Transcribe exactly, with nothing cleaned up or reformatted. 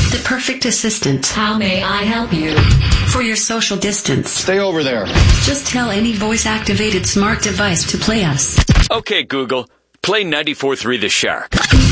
The perfect assistant. How may I help you? For your social distance. Stay over there. Just tell any voice-activated smart device to play us. Okay, Google. Play ninety-four point three The Shark.